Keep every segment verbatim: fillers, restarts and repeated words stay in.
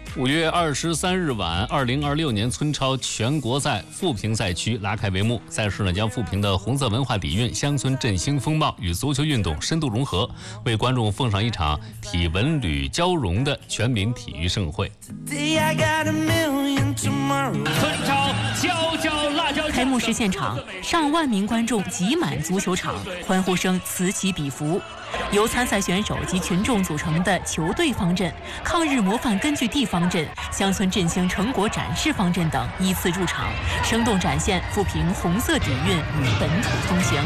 五月二十三日晚，二零二六年村超全国赛富平赛区拉开帷幕。赛事呢将富平的红色文化底蕴、乡村振兴风貌与足球运动深度融合，为观众奉上一场体文旅交融的全民体育盛会。 村超焦焦辣椒。 开幕式现场，上万名观众挤满足球场，欢呼声此起彼伏。由参赛选手及群众组成的球队方阵、抗日模范根据地方阵、乡村振兴成果展示方阵等依次入场，生动展现富平红色底蕴与本土风情。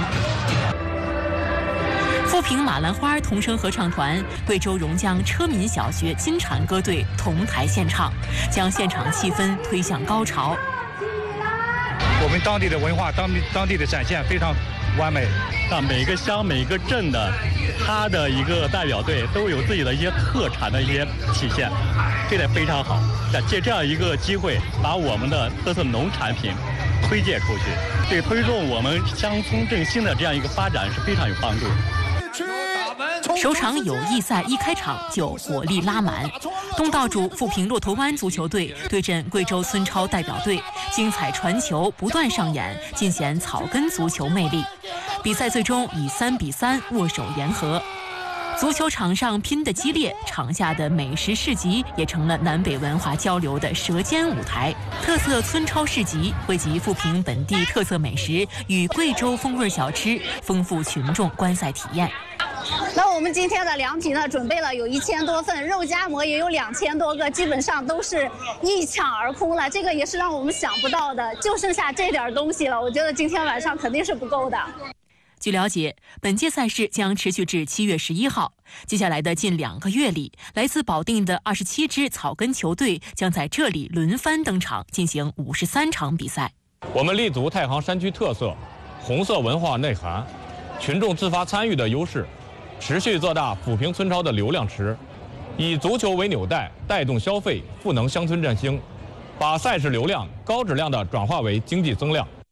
富平马兰花童声合唱团、贵州榕江车民小学金铲歌队同台献唱，将现场气氛推向高潮。 我们当地的文化、当地当地的展现非常完美。 那每个乡、每个镇的，他的一个代表队都有自己的一些特产的一些体现，这点非常好。借这样一个机会，把我们的特色农产品推介出去，对推动我们乡村振兴的这样一个发展是非常有帮助。 首场友谊赛一开场就火力拉满，东道主富平骆驼湾足球队对阵贵州村超代表队，精彩传球不断上演，尽显草根足球魅力。比赛最终以三比三握手言和。足球场上拼得激烈，场下的美食市集也成了南北文化交流的舌尖舞台。特色村超市集汇集富平本地特色美食与贵州风味小吃，丰富群众观赛体验。 那我们今天的凉皮呢，准备了有一千多份，肉夹馍也有两千多个，基本上都是一抢而空了。这个也是让我们想不到的，就剩下这点东西了。我觉得今天晚上肯定是不够的。 据了解，本届赛事将持续至七月十一号。接下来的近两个月里，来自保定的二十七支草根球队将在这里轮番登场，进行五十三场比赛。 我们立足太行山区特色、红色文化内涵、群众自发参与的优势，持续做大富平村超的流量池，以足球为纽带，带动消费，赋能乡村振兴，把赛事流量高质量的转化为经济增量。